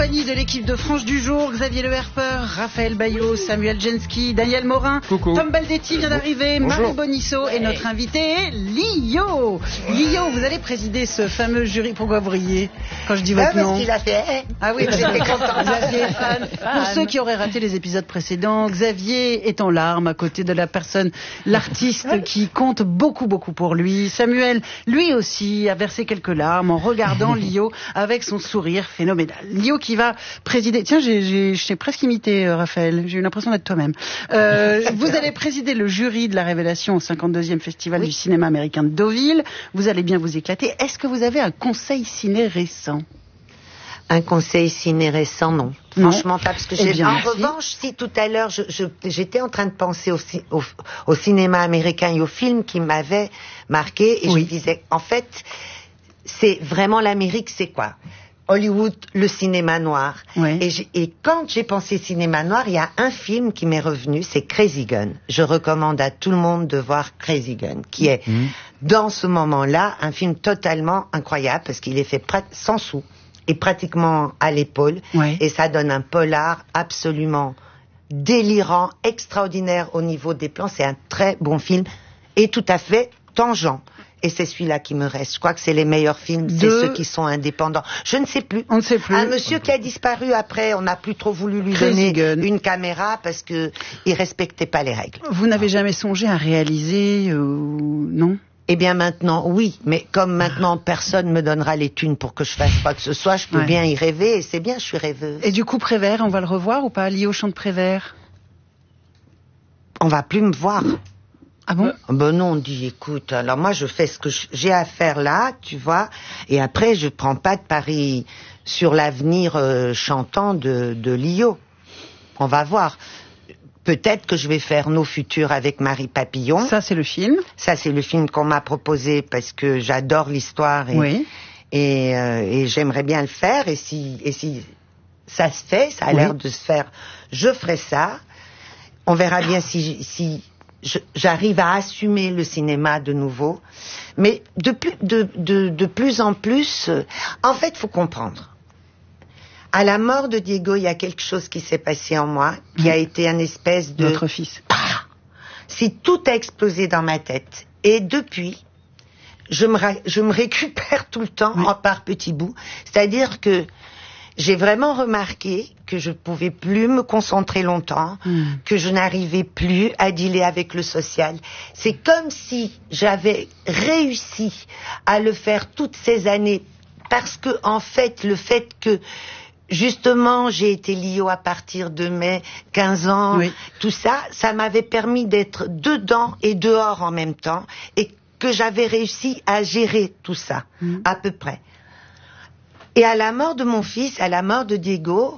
compagnie de l'équipe de Franche du Jour, Xavier Le Herpeur, Raphaël Baillot, Samuel Jensky, Daniel Morin. Coucou. Tom Baldetti vient d'arriver, Marie Bonisso et notre invité Lio. Lio, vous allez présider ce fameux jury. Pourquoi vous riez quand je dis votre nom? Parce qu'il a fait. Ah oui, j'étais content. Xavier est fan. Pour ceux qui auraient raté les épisodes précédents, Xavier est en larmes à côté de la personne, l'artiste qui compte beaucoup pour lui. Samuel, lui aussi, a versé quelques larmes en regardant Lio avec son sourire phénoménal. Lio qui va présider... Tiens, je t'ai presque imité, Raphaël. J'ai eu l'impression d'être toi-même. Vous allez présider le jury de la révélation au 52e Festival du cinéma américain de Deauville. Vous allez bien vous éclater. Est-ce que vous avez un conseil ciné récent? Un conseil ciné récent, non. Franchement pas, parce que en revanche, si tout à l'heure, j'étais en train de penser au cinéma américain et aux films qui m'avaient marqué, et je disais, en fait, c'est vraiment l'Amérique, c'est quoi? Hollywood, le cinéma noir. Et quand j'ai pensé cinéma noir, il y a un film qui m'est revenu, c'est Crazy Gun. Je recommande à tout le monde de voir Crazy Gun, qui est, dans ce moment-là, un film totalement incroyable, parce qu'il est fait sans sous, et pratiquement à l'épaule, et ça donne un polar absolument délirant, extraordinaire au niveau des plans. C'est un très bon film, et tout à fait tangent. Et c'est celui-là qui me reste. Je crois que c'est les meilleurs films, c'est ceux qui sont indépendants. Je ne sais plus. On ne sait plus. Un monsieur qui a disparu après, on n'a plus trop voulu lui donner une caméra parce que il respectait pas les règles. Vous n'avez jamais songé à réaliser, non? Eh bien maintenant, oui, mais comme maintenant personne me donnera les thunes pour que je fasse quoi que ce soit, je peux bien y rêver, et c'est bien, je suis rêveuse. Et du coup, Prévert, on va le revoir ou pas? Lio chante Prévert? On va plus me voir. Ah bon? Ben non, on dit, écoute, alors moi je fais ce que j'ai à faire là, tu vois, et après je prends pas de pari sur l'avenir chantant de Lio. On va voir. Peut-être que je vais faire Nos Futurs avec Marie Papillon. Ça, c'est le film. Ça, c'est le film qu'on m'a proposé parce que j'adore l'histoire et j'aimerais bien le faire. Et si ça se fait, ça a l'air de se faire, je ferai ça. On verra bien si j'arrive à assumer le cinéma de nouveau. Mais de plus en plus, en fait, faut comprendre. À la mort de Diego, il y a quelque chose qui s'est passé en moi, qui a été un espèce de... Votre fils. Si tout a explosé dans ma tête. Et depuis, je me récupère tout le temps par petits bouts. C'est-à-dire que j'ai vraiment remarqué que je ne pouvais plus me concentrer longtemps, que je n'arrivais plus à dealer avec le social. C'est comme si j'avais réussi à le faire toutes ces années, parce que, en fait, le fait que justement, j'ai été Lio à partir de mes 15 ans. Tout ça, ça m'avait permis d'être dedans et dehors en même temps, et que j'avais réussi à gérer tout ça, à peu près. Et à la mort de mon fils, à la mort de Diego,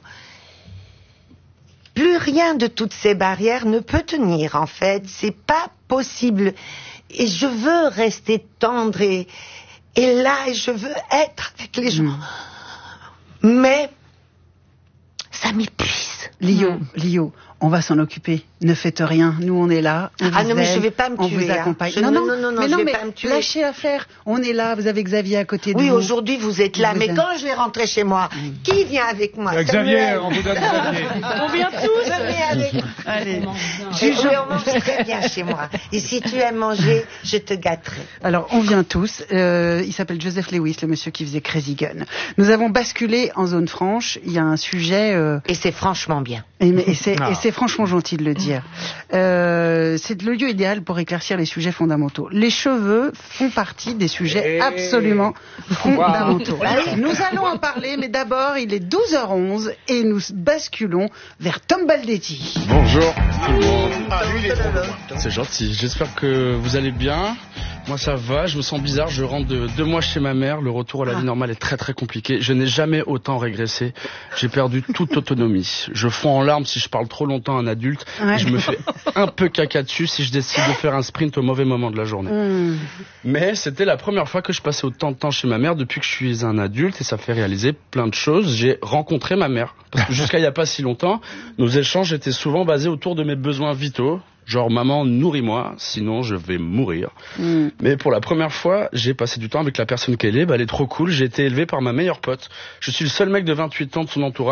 plus rien de toutes ces barrières ne peut tenir, en fait. C'est pas possible. Et je veux rester tendre et là, je veux être avec les gens. Mais ça m'épuise. Lio, on va s'en occuper. Ne faites rien. Nous, on est là. Non, mais je vais pas me tuer. On vous accompagne. Non, je vais pas me tuer. Lâchez affaire. On est là. Vous avez Xavier à côté de vous. Oui, aujourd'hui, vous êtes là. Mais quand je vais rentrer chez moi, qui vient avec moi? Xavier, on vous donne Xavier. On vient tous. Je viens avec moi. Allez. On mange très bien chez moi. Et si tu aimes manger, je te gâterai. Alors, on vient tous. Il s'appelle Joseph Lewis, le monsieur qui faisait Crazy Gun. Nous avons basculé en zone franche. Il y a un sujet... Et c'est franchement bien. Et c'est franchement gentil de le dire. C'est le lieu idéal pour éclaircir les sujets fondamentaux. Les cheveux font partie des sujets absolument fondamentaux. Nous allons en parler, mais d'abord, il est 12h11 et nous basculons vers Tom Baldetti. Bonjour tout le monde. C'est gentil, j'espère que vous allez bien. Moi ça va, je me sens bizarre, je rentre de 2 mois chez ma mère, le retour à la vie normale est très très compliqué. Je n'ai jamais autant régressé, j'ai perdu toute autonomie. Je fonds en larmes si je parle trop longtemps à un adulte, et je me fais un peu caca dessus si je décide de faire un sprint au mauvais moment de la journée. Mais c'était la première fois que je passais autant de temps chez ma mère depuis que je suis un adulte, et ça fait réaliser plein de choses. J'ai rencontré ma mère, parce que jusqu'à il n'y a pas si longtemps, nos échanges étaient souvent basés autour de mes besoins vitaux. Genre, maman, nourris-moi, sinon je vais mourir. Mais pour la première fois, j'ai passé du temps avec la personne qu'elle est. Elle est trop cool. J'ai été élevé par ma meilleure pote. Je suis le seul mec de 28 ans de son entourage